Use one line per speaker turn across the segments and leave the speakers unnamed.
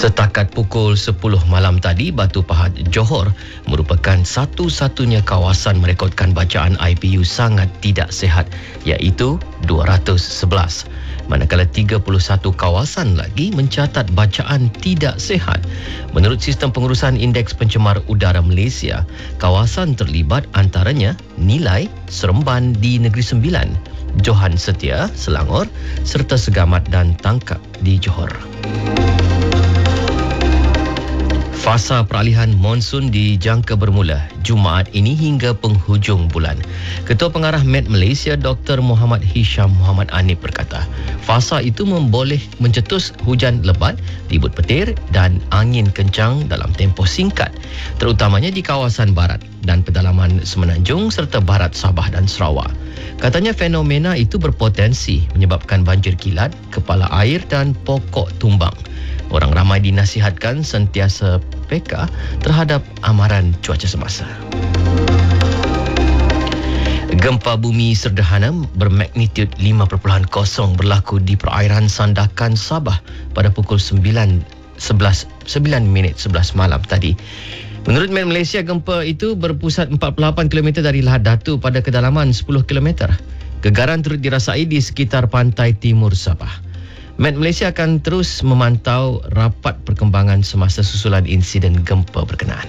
Setakat pukul 10 malam tadi, Batu Pahat, Johor merupakan satu-satunya kawasan merekodkan bacaan IPU sangat tidak sihat, iaitu 211. Manakala 31 kawasan lagi mencatat bacaan tidak sihat. Menurut Sistem Pengurusan Indeks Pencemar Udara Malaysia, kawasan terlibat antaranya Nilai, Seremban di Negeri Sembilan, Johan Setia, Selangor serta Segamat dan Tangkap di Johor. Fasa peralihan monsun dijangka bermula Jumaat ini hingga penghujung bulan. Ketua Pengarah Met Malaysia Dr. Muhammad Hisham Muhammad Anip berkata, fasa itu memboleh mencetus hujan lebat, ribut petir dan angin kencang dalam tempoh singkat, terutamanya di kawasan barat dan pedalaman Semenanjung serta barat Sabah dan Sarawak. Katanya fenomena itu berpotensi menyebabkan banjir kilat, kepala air dan pokok tumbang. Orang ramai dinasihatkan sentiasa peka terhadap amaran cuaca semasa. Gempa bumi sederhana bermagnitud 5.0 berlaku di perairan Sandakan, Sabah pada pukul 9:11 malam tadi. Menurut Met Malaysia, gempa itu berpusat 48 km dari Lahad Datu pada kedalaman 10 km. Gegaran turut dirasai di sekitar pantai timur Sabah. Met Malaysia akan terus memantau rapat perkembangan semasa susulan insiden gempa berkenaan.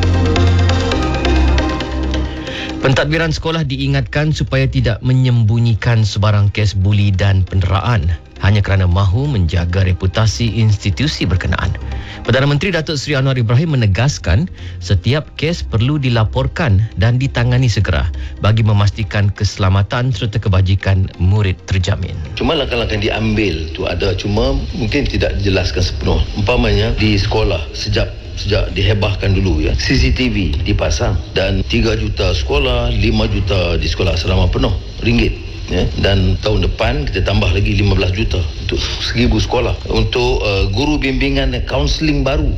Pentadbiran sekolah diingatkan supaya tidak menyembunyikan sebarang kes buli dan penderaan hanya kerana mahu menjaga reputasi institusi berkenaan. Perdana Menteri Datuk Seri Anwar Ibrahim menegaskan setiap kes perlu dilaporkan dan ditangani segera bagi memastikan keselamatan serta kebajikan murid terjamin.
Cuma langkah-langkah yang diambil tu ada, cuma mungkin tidak dijelaskan sepenuh. Umpamanya di sekolah sejak dihebahkan dulu CCTV dipasang dan 3 juta sekolah, 5 juta di sekolah asrama penuh ringgit. Dan tahun depan kita tambah lagi 15 juta untuk 1,000 sekolah. Untuk guru bimbingan dan kaunseling baru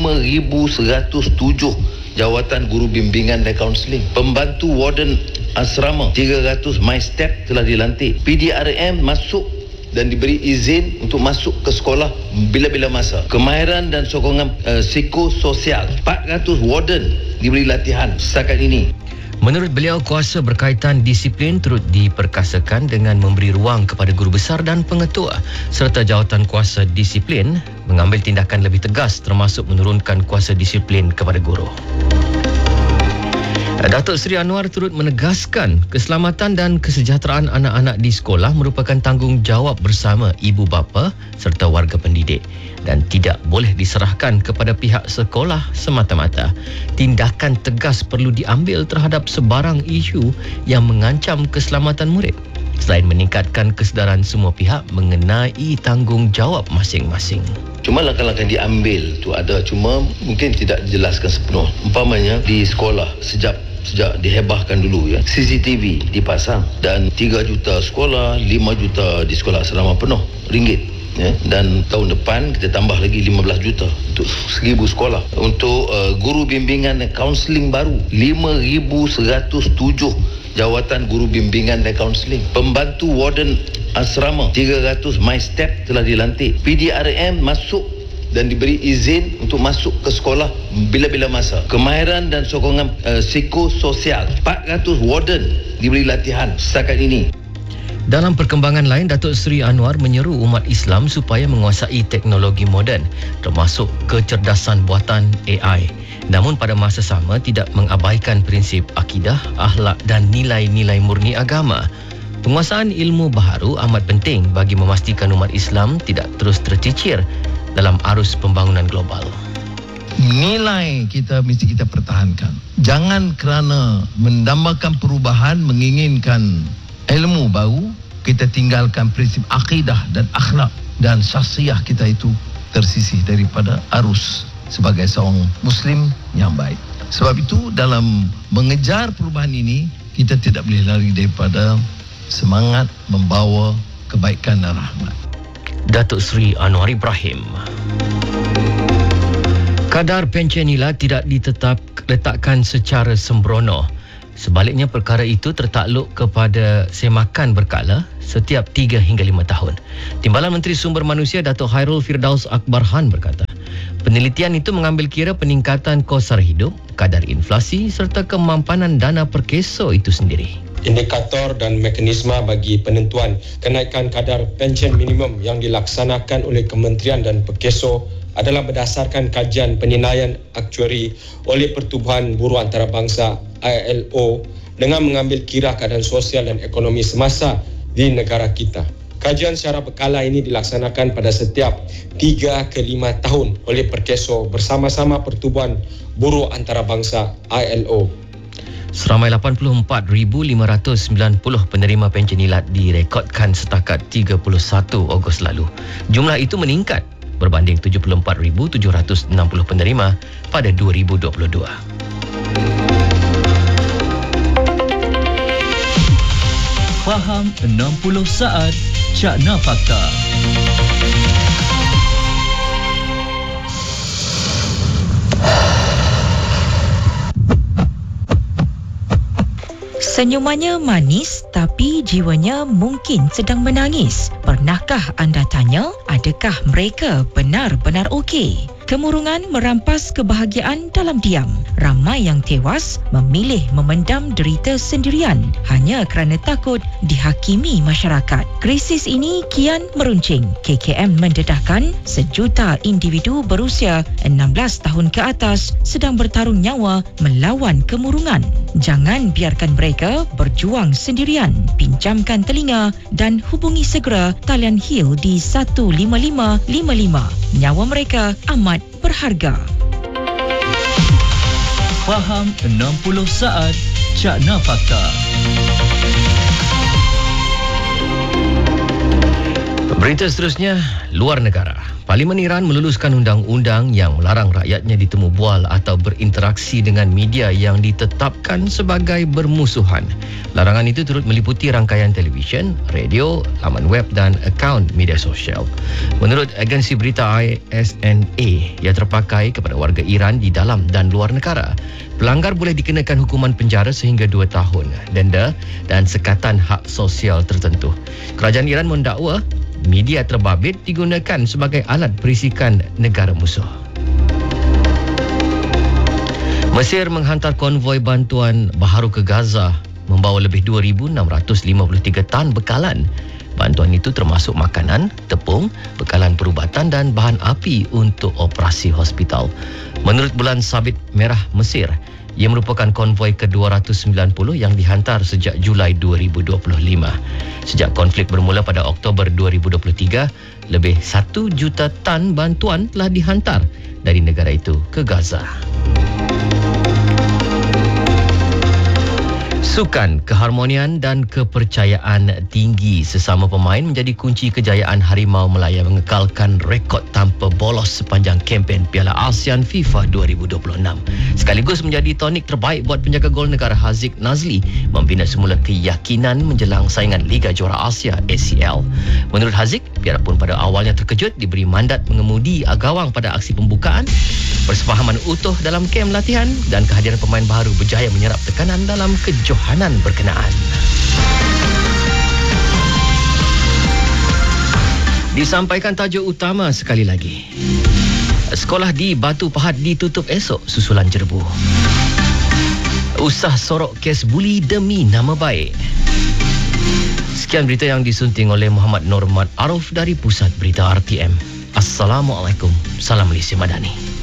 5,107 jawatan guru bimbingan dan kaunseling. Pembantu warden asrama 300 my step telah dilantik. PDRM masuk dan diberi izin untuk masuk ke sekolah bila-bila masa. Kemahiran dan sokongan psikososial 400 warden diberi latihan setakat ini.
Menurut beliau, kuasa berkaitan disiplin turut diperkasakan dengan memberi ruang kepada guru besar dan pengetua serta jawatan kuasa disiplin mengambil tindakan lebih tegas termasuk menurunkan kuasa disiplin kepada guru. Datuk Seri Anwar turut menegaskan keselamatan dan kesejahteraan anak-anak di sekolah merupakan tanggungjawab bersama ibu bapa serta warga pendidik dan tidak boleh diserahkan kepada pihak sekolah semata-mata. Tindakan tegas perlu diambil terhadap sebarang isu yang mengancam keselamatan murid selain meningkatkan kesedaran semua pihak mengenai tanggungjawab masing-masing.
Cuma langkah-langkah yang diambil tu ada, cuma mungkin tidak dijelaskan sepenuh. Umpamanya di sekolah sejak dihebahkan dulu CCTV dipasang dan 3 juta sekolah, 5 juta di sekolah asrama penuh ringgit. Dan tahun depan kita tambah lagi 15 juta untuk 1,000 sekolah. Untuk guru bimbingan dan kaunseling baru 5,107 jawatan guru bimbingan dan kaunseling. Pembantu warden asrama 300 my step telah dilantik. PDRM masuk dan diberi izin untuk masuk ke sekolah bila-bila masa. Kemahiran dan sokongan psikososial 400 warden diberi latihan setakat ini.
Dalam perkembangan lain, Datuk Seri Anwar menyeru umat Islam supaya menguasai teknologi moden termasuk kecerdasan buatan AI. Namun pada masa sama tidak mengabaikan prinsip akidah, akhlak dan nilai-nilai murni agama. Penguasaan ilmu baharu amat penting bagi memastikan umat Islam tidak terus tercicir dalam arus pembangunan global.
Nilai kita mesti kita pertahankan. Jangan kerana mendambakan perubahan, menginginkan ilmu baru, kita tinggalkan prinsip akidah dan akhlak dan syakhsiah kita itu tersisih daripada arus sebagai seorang Muslim yang baik. Sebab itu dalam mengejar perubahan ini, kita tidak boleh lari daripada semangat membawa kebaikan dan rahmat.
Datuk Seri Anwar Ibrahim. Kadar pencen nilai tidak letakkan secara sembrono. Sebaliknya, perkara itu tertakluk kepada semakan berkala setiap 3 hingga 5 tahun. Timbalan Menteri Sumber Manusia Datuk Hairul Firdaus Akbar Han berkata, Penelitian itu mengambil kira peningkatan kos sara hidup, kadar inflasi serta kemampanan dana per keso itu sendiri.
Indikator dan mekanisme bagi penentuan kenaikan kadar pension minimum yang dilaksanakan oleh Kementerian dan Perkeso adalah berdasarkan kajian penilaian aktuari oleh Pertubuhan Buruh Antarabangsa ILO dengan mengambil kira keadaan sosial dan ekonomi semasa di negara kita. Kajian secara berkala ini dilaksanakan pada setiap 3 ke 5 tahun oleh Perkeso bersama-sama Pertubuhan Buruh Antarabangsa ILO.
Seramai 84,590 penerima pension ilat direkodkan setakat 31 Ogos lalu. Jumlah itu meningkat berbanding 74,760 penerima pada 2022.
Faham 60 saat Cakna Fakta.
Senyumannya manis tapi jiwanya mungkin sedang menangis. Pernahkah anda tanya, adakah mereka benar-benar okey? Kemurungan merampas kebahagiaan dalam diam. Ramai yang tewas memilih memendam derita sendirian hanya kerana takut dihakimi masyarakat. Krisis ini kian meruncing. KKM mendedahkan 1 juta individu berusia 16 tahun ke atas sedang bertarung nyawa melawan kemurungan. Jangan biarkan mereka berjuang sendirian. Pinjamkan telinga dan hubungi segera talian HIL di 15555. Nyawa mereka amat berharga.
Faham 60 saat Cakna Fakta.
Berita seterusnya, luar negara. Parlimen Iran meluluskan undang-undang yang melarang rakyatnya ditemu bual atau berinteraksi dengan media yang ditetapkan sebagai bermusuhan. Larangan itu turut meliputi rangkaian televisyen, radio, laman web dan akaun media sosial. Menurut agensi berita ISNA yang terpakai kepada warga Iran di dalam dan luar negara, pelanggar boleh dikenakan hukuman penjara sehingga 2 tahun, denda dan sekatan hak sosial tertentu. Kerajaan Iran mendakwa media terbabit digunakan sebagai alat berisikan negara musuh. Mesir menghantar konvoi bantuan baharu ke Gaza membawa lebih 2,653 tan bekalan. Bantuan itu termasuk makanan, tepung, bekalan perubatan dan bahan api untuk operasi hospital. Menurut Bulan Sabit Merah Mesir, ia merupakan konvoi ke-290 yang dihantar sejak Julai 2025. Sejak konflik bermula pada Oktober 2023, lebih 1 juta tan bantuan telah dihantar dari negara itu ke Gaza. Sukan, keharmonian dan kepercayaan tinggi sesama pemain menjadi kunci kejayaan Harimau Melaya mengekalkan rekod tanpa bolos sepanjang kempen Piala ASEAN FIFA 2026. Sekaligus menjadi tonik terbaik buat penjaga gol negara Haziq Nazli membina semula keyakinan menjelang saingan Liga Juara Asia ACL. Menurut Haziq, biarpun pada awalnya terkejut diberi mandat mengemudi gawang pada aksi pembukaan, persefahaman utuh dalam kem latihan dan kehadiran pemain baru berjaya menyerap tekanan dalam kejohanan berkenaan. Disampaikan tajuk utama sekali lagi. Sekolah di Batu Pahat ditutup esok susulan jerbu. Usah sorok kes buli demi nama baik. Sekian berita yang disunting oleh Muhammad Normat Arif dari Pusat Berita RTM. Assalamualaikum. Salam Malaysia Madani.